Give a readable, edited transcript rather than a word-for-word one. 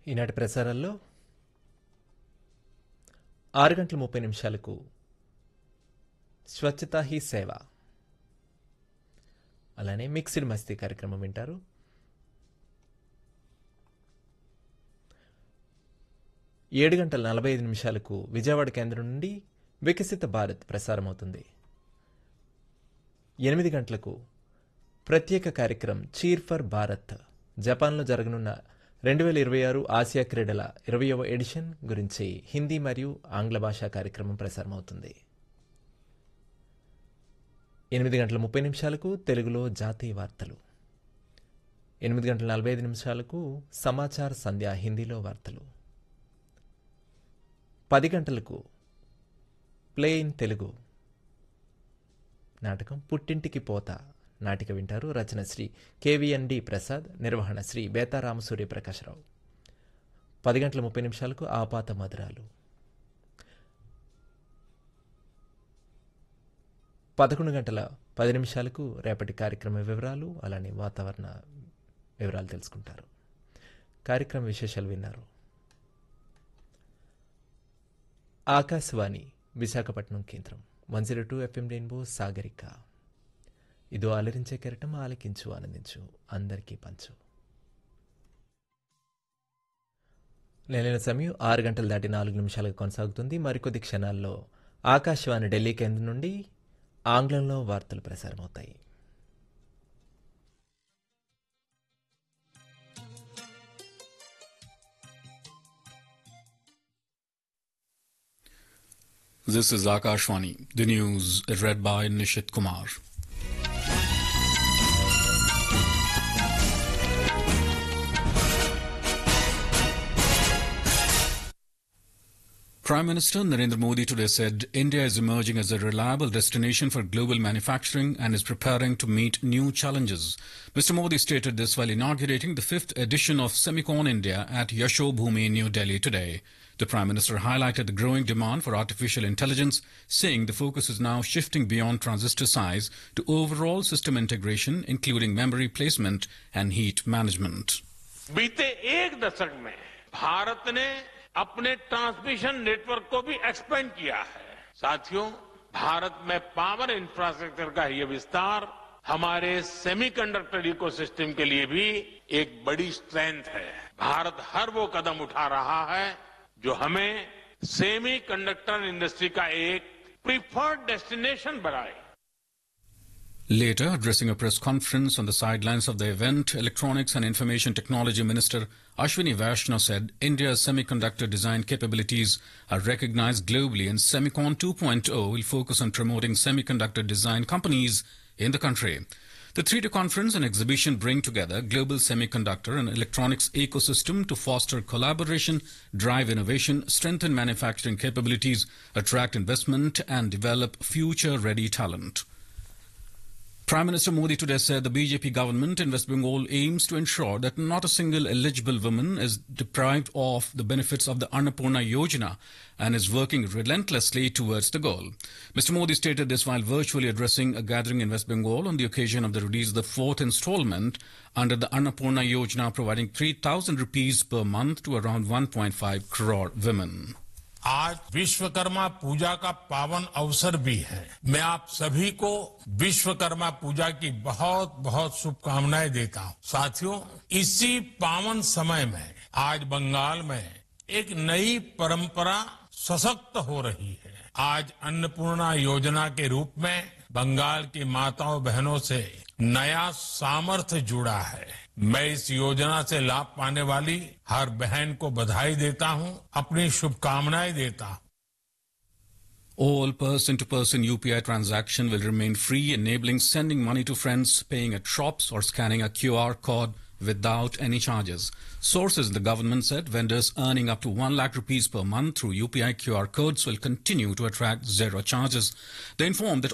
ఈనాటి ప్రసారాల్లో 6:30 స్వచ్ఛతా హీ సేవ, అలానే మిక్స్డ్ మస్తీ కార్యక్రమం వింటారు. 7:45 విజయవాడ కేంద్రం నుండి వికసిత భారత్ ప్రసారమవుతుంది. 8 గంటలకు ప్రత్యేక కార్యక్రమం చీర్ ఫర్ భారత్, జపాన్లో జరగనున్న 2026 ఆసియా క్రీడల 20వ ఎడిషన్ గురించి హిందీ మరియు ఆంగ్ల భాషా కార్యక్రమం ప్రసారమవుతుంది. 8:30 తెలుగులో జాతీయ వార్తలు, 8:45 సమాచార సంధ్య హిందీలో వార్తలు, 10 గంటలకు ప్లే ఇన్ తెలుగు నాటకం పుట్టింటికి పోత నాటిక వింటారు. రచన శ్రీ KVND ప్రసాద్, నిర్వహణ శ్రీ బేతారామ సూర్యప్రకాశరావు. 10:30 ఆపాత మధురాలు, 11:10 రేపటి కార్యక్రమ వివరాలు, అలానే వాతావరణ వివరాలు తెలుసుకుంటారు. కార్యక్రమ విశేషాలు విన్నారు. ఆకాశవాణి విశాఖపట్నం కేంద్రం 102 FM రెయిన్బో సాగరిక. ఇదో అలరించే కెరటం, ఆలకించు ఆనందించు, అందరికీ పంచు. నెలైన సమయం 6:04 కొనసాగుతుంది. మరికొద్ది క్షణాల్లో ఆకాశవాణి ఢిల్లీ కేంద్రం నుండి ఆంగ్లంలో వార్తలు ప్రసారమవుతాయి. This is Akashvani. The news is read by Nishit Kumar. Prime Minister Narendra Modi today said India is emerging as a reliable destination for global manufacturing and is preparing to meet new challenges. Mr. Modi stated this while inaugurating the 5th edition of Semicon India at Yashobhoomi, New Delhi today. The Prime Minister highlighted the growing demand for artificial intelligence, saying the focus is now shifting beyond transistor size to overall system integration, including memory placement and heat management. बीते एक दशक में भारत ने अपने transmission network को भी expand किया है. साथियों, भारत में पावर इंफ्रास्ट्रक्चर का ये विस्तार हमारे सेमीकंडक्टर इकोसिस्टम के लिए भी एक बड़ी स्ट्रेंथ है. भारत हर वो कदम उठा रहा है जो हमें सेमीकंडक्टर इंडस्ट्री का एक प्रीफर्ड डेस्टिनेशन बनाए. Later, addressing a press conference on the sidelines of the event, Electronics and Information Technology Minister Ashwini Vaishnaw said India's semiconductor design capabilities are recognized globally and Semicon 2.0 will focus on promoting semiconductor design companies in the country. The 3-day conference and exhibition bring together global semiconductor and electronics ecosystem to foster collaboration, drive innovation, strengthen manufacturing capabilities, attract investment, and develop future-ready talent. Prime Minister Modi today said the BJP government in West Bengal aims to ensure that not a single eligible woman is deprived of the benefits of the Annapurna Yojana and is working relentlessly towards the goal. Mr. Modi stated this while virtually addressing a gathering in West Bengal on the occasion of the release of the 4th installment under the Annapurna Yojana, providing 3,000 rupees per month to around 1.5 crore women. आज विश्वकर्मा पूजा का पावन अवसर भी है. मैं आप सभी को विश्वकर्मा पूजा की बहुत बहुत शुभकामनाएं देता हूं. साथियों, इसी पावन समय में आज बंगाल में एक नई परंपरा सशक्त हो रही है. आज अन्नपूर्णा योजना के रूप में बंगाल की माताओं बहनों से नया सामर्थ्य जुड़ा है. मैं इस योजना से लाभ पाने वाली हर बहन को बधाई देता हूं, अपनी शुभकामनाएं देता हूं. All person-to-person UPI transaction will remain free, enabling sending money to friends, paying at shops, or scanning a QR code without any charges. Sources in the government said vendors earning up to 1 lakh rupees per month through UPI QR codes will continue to attract zero charges. They informed that